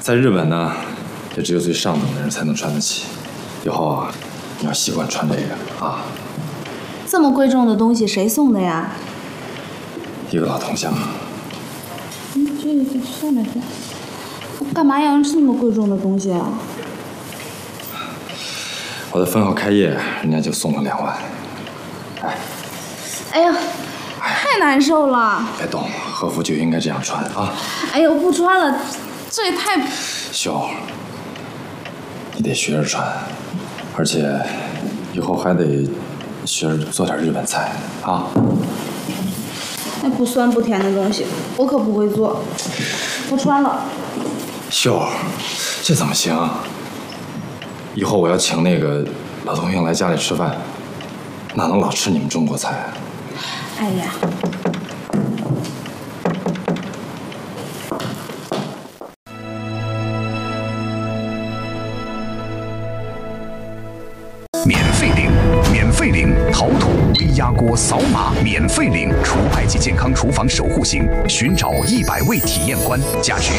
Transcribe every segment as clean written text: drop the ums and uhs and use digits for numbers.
在日本呢，也只有最上等的人才能穿得起。以后啊，你要习惯穿这个啊。 这么贵重的东西谁送的呀？ 一个老同乡。 这算了算了，我干嘛要用这么贵重的东西啊？ 我的分号开业，人家就送了2万。 哎呀，太难受了。 别动，和服就应该这样穿啊。 哎呦，不穿了，这也太…… 秀，你得学着穿，而且以后还得学着做点日本菜啊。 那不酸不甜的东西，我可不会做。不穿了。 秀，这怎么行？以后我要请那个老同学来家里吃饭，哪能老吃你们中国菜啊？ 哎呀， 免费领，免费领陶土微压锅扫码免费领除派及健康厨房守护星，寻找100位体验官，价值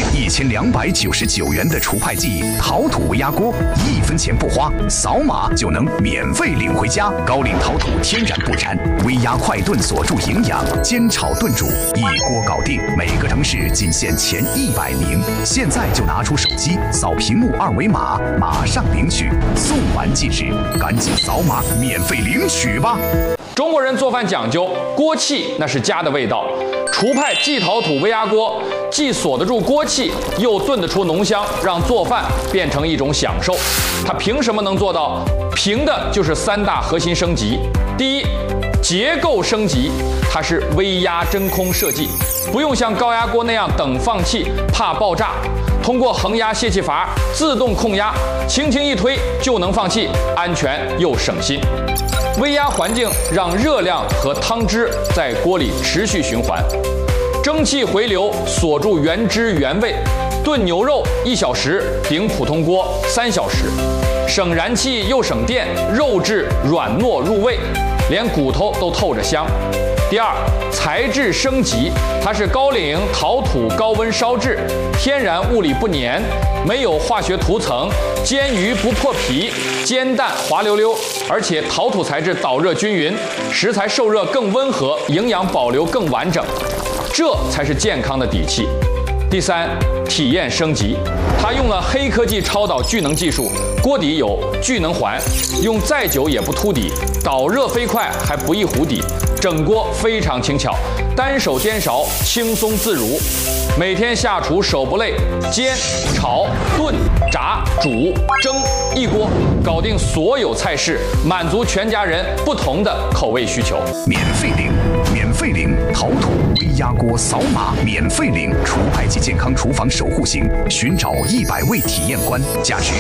1299元的除派记陶土微压锅，1分钱不花，扫码就能免费领回家。高岭陶土天然不粘，微压快炖锁住营养，煎炒炖煮一锅搞定。每个城市仅限前100名，现在就拿出手机扫屏幕2维码，马上领取，送完即止，赶紧扫码免费领取吧！ 中国人做饭讲究锅气，那是家的味道。厨派季陶土微压锅既锁得住锅气，又炖得出浓香，让做饭变成一种享受。它凭什么能做到？凭的就是3大核心升级。第一，结构升级，它是微压真空设计，不用像高压锅那样等放气，怕爆炸。通过恒压泄气阀自动控压，轻轻一推就能放气，安全又省心。微压环境让热量和汤汁在锅里持续循环，蒸汽回流锁住原汁原味。炖牛肉1小时，顶普通锅3小时，省燃气又省电，肉质软糯入味，连骨头都透着香。第二，材质升级，它是高岭陶土高温烧制，天然物理不粘，没有化学涂层，煎鱼不破皮，煎蛋滑溜溜，而且陶土材质导热均匀，食材受热更温和，营养保留更完整，这才是健康的底气。第三，体验升级，它用了黑科技超导聚能技术，锅底有聚能环，用再久也不凸底，导热飞快还不易糊底，整锅非常轻巧，单手颠勺轻松自如，每天下厨手不累，煎、炒、炖、炸、煮、蒸，一锅搞定所有菜式，满足全家人不同的口味需求。 免费领，免费领陶土微压锅扫码免费领除派及健康厨房守护星，寻找100位体验官，价值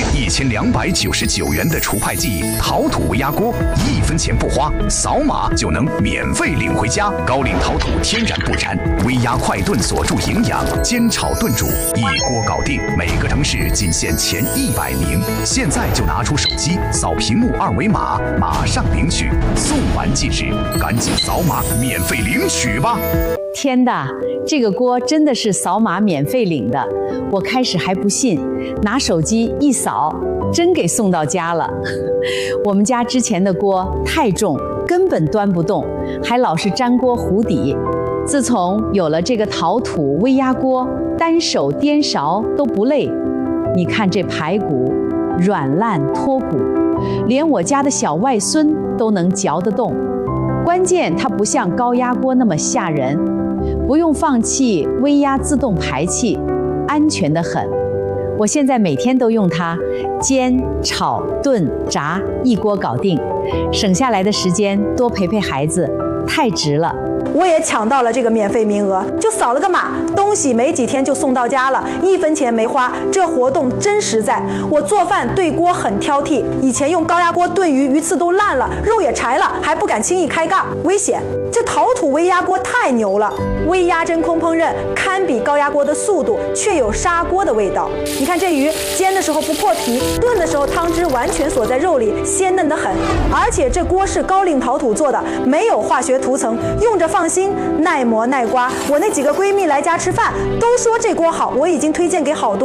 1299元的除派记陶土微压锅，1分钱不花，扫码就能免费领回家。高岭陶土天然不粘，微压快炖锁住营养，煎炒炖煮一锅搞定。每个城市仅限前100名，现在就拿出手机扫屏幕2维码，马上领取，送完即止，赶紧扫码免费领取吧！ 天的，这个锅真的是扫码免费领的，我开始还不信，拿手机一扫，真给送到家了。我们家之前的锅太重，根本端不动，还老是粘锅糊底。自从有了这个陶土微压锅，单手颠勺都不累。你看这排骨软烂脱骨，连我家的小外孙都能嚼得动。关键它不像高压锅那么吓人，不用放气，微压自动排气，安全得很。我现在每天都用它煎、炒、炖、炸，一锅搞定，省下来的时间多陪陪孩子，太值了。 我也抢到了这个免费名额，就扫了个码，东西没几天就送到家了，1分钱没花，这活动真实在。我做饭对锅很挑剔，以前用高压锅炖鱼，鱼刺都烂了，肉也柴了，还不敢轻易开盖，危险。这陶土微压锅太牛了，微压真空烹饪堪比高压锅的速度，却有砂锅的味道。你看这鱼煎的时候不破皮，炖的时候汤汁完全锁在肉里，鲜嫩得很。而且这锅是高岭陶土做的，没有化学涂层，用着放心，耐磨耐刮。我那几个闺蜜来家吃饭都说这锅好，我已经推荐给好多。